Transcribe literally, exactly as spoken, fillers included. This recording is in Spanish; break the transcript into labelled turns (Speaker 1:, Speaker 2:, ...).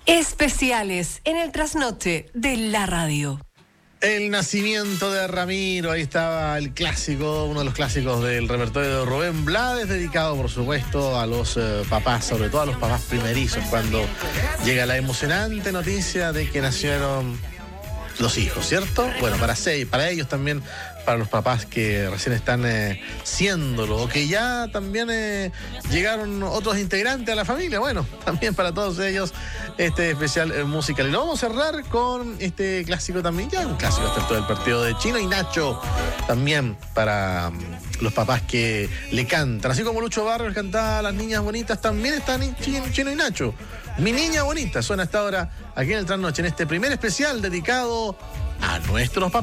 Speaker 1: Especiales en el trasnoche de la radio.
Speaker 2: El nacimiento de Ramiro, ahí estaba el clásico, uno de los clásicos del repertorio de Rubén Blades, dedicado por supuesto a los eh, papás, sobre todo a los papás primerizos, cuando llega la emocionante noticia de que nacieron los hijos, ¿cierto? Bueno, para, seis, para ellos también, para los papás que recién están eh, siéndolo, o que ya también eh, llegaron otros integrantes a la familia. Bueno, también para todos ellos este especial eh, musical. Y lo vamos a cerrar con este clásico también, ya un clásico excepto del partido de Chino y Nacho, también para um, los papás que le cantan. Así como Lucho Barrios cantaba a las niñas bonitas, también están en Chino, Chino y Nacho. Mi niña bonita suena hasta ahora aquí en el Trasnoche, en este primer especial dedicado a nuestros papás.